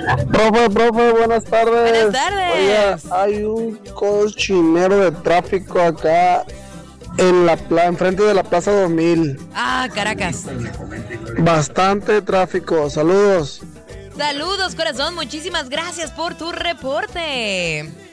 Profe, buenas tardes. Buenas tardes. Oye, hay un cochinero de tráfico acá en enfrente de la Plaza 2000. Ah, Caracas. Bastante tráfico. Saludos. Saludos, corazón. Muchísimas gracias por tu reporte.